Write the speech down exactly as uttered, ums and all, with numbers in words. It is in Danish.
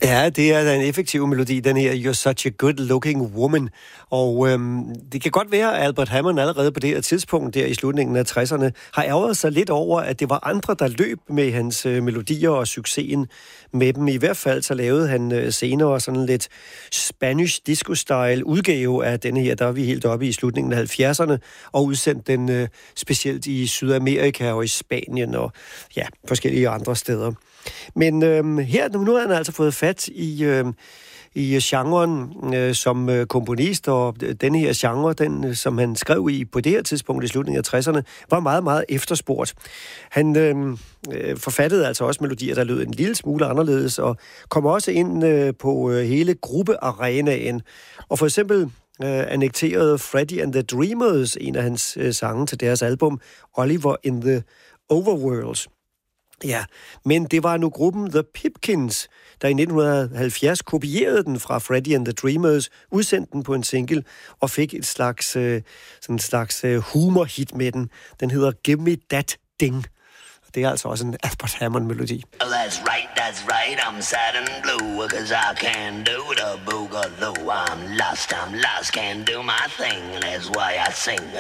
Ja, det er da en effektiv melodi, den her You're Such a Good Looking Woman. Og øhm, det kan godt være, at Albert Hammond allerede på det her tidspunkt, der i slutningen af tresserne, har ærget sig lidt over, at det var andre, der løb med hans øh, melodier og succesen med dem. I hvert fald så lavede han øh, senere sådan lidt Spanish disco-style udgave af denne her, der er vi helt oppe i slutningen af halvfjerdserne, og udsendte den øh, specielt i Sydamerika og i Spanien og ja, forskellige andre steder. Men øh, her, nu har han altså fået fat i, øh, i genren øh, som øh, komponist, og denne her genre, den, øh, som han skrev i på det her tidspunkt i slutningen af tresserne, var meget, meget efterspurgt. Han øh, øh, forfattede altså også melodier, der lød en lille smule anderledes, og kom også ind øh, på øh, hele gruppearenaen. Og for eksempel øh, annekterede Freddie and the Dreamers en af hans øh, sange til deres album Oliver in the Overworld. Ja, men det var nu gruppen The Pipkins, der i nitten halvfjerds kopierede den fra Freddie and the Dreamers, udsendte den på en single og fik et slags, øh, sådan en slags øh, humorhit med den. Den hedder Give Me That Ding. Det er altså også en Albert Hammond-melodi. Oh, that's right, that's right, I'm sad and blue, cause I can't do the boogaloo. I'm lost, I'm lost, can't do my thing, that's why I sing.